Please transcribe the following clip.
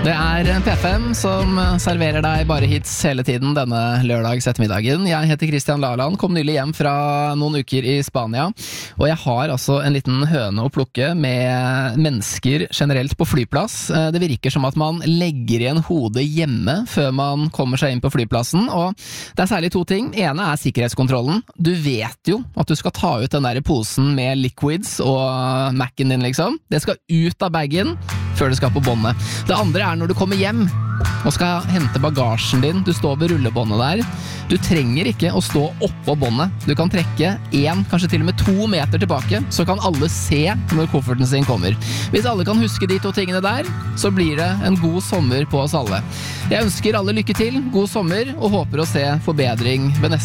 Det P5 som serverer deg bare hits hele tiden denne lørdags ettermiddagen. Jeg heter Christian Laland, kom nylig hjem fra noen uker i Spania, og jeg har altså en liten høne å plukke med mennesker generelt på flyplass. Det virker som at man legger igjen hodet hjemme før man kommer seg inn på flyplassen, og det særlig to ting. Ene sikkerhetskontrollen. Du vet jo at du skal ta ut den der posen med liquids og Mac'en din liksom. Det skal ut av bagen før det skal på båndet. Det andre når du kommer hjem og skal hente bagasjen din. Du står ved rullebåndet der. Du trenger ikke å stå oppå båndet. Du kan trekke 1, kanskje til og med 2 meter tilbake, så kan alle se når kofferten sin kommer. Hvis alle kan huske de 2 tingene der, så blir det en god sommer på oss alle. Jeg ønsker alle lykke til, god sommer, og håper å se forbedring ved neste